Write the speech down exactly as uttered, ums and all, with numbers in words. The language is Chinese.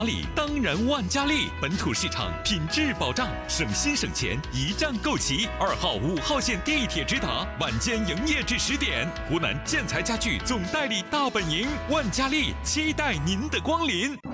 力当然万家丽，本土市场品质保障，省心省钱，一站购齐。二号、五号线地铁直达，晚间营业至十点。湖南建材家具总代理大本营，万家丽期待您的光临。